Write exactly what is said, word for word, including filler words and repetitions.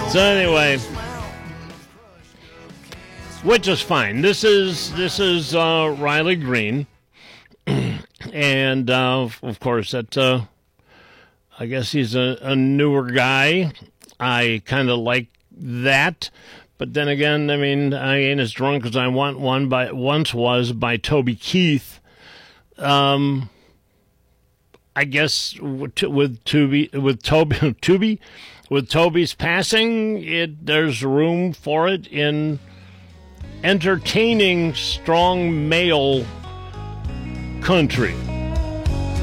So anyway, which is fine. This is this is uh, Riley Green, and uh, of course that uh, I guess he's a, a newer guy. I kind of like that, but then again, I mean, I ain't as drunk as I want one by once was by Toby Keith. Um, I guess with with Toby with Toby Toby with Toby's passing, it there's room for it in entertaining strong male country.